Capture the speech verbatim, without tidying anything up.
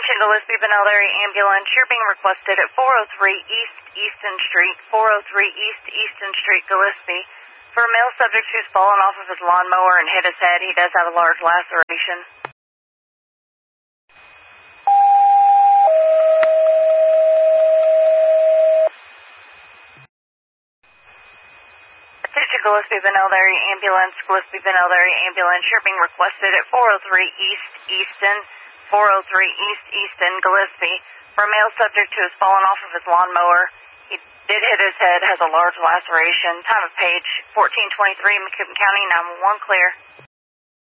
Attention Gillespie Benel area ambulance. You're being requested at four oh three East Easton Street, four oh three East Easton Street, Gillespie. For a male subject who's fallen off of his lawnmower and hit his head, he does have a large laceration. Attention Gillespie Benel area ambulance. Gillespie Benel area ambulance. You're being requested at four oh three East Easton, four oh three East Easton, Gillespie. For a male subject who has fallen off of his lawnmower, he did hit his head, has a large laceration. Time of page fourteen twenty-three, Macoupin County, nine one one clear.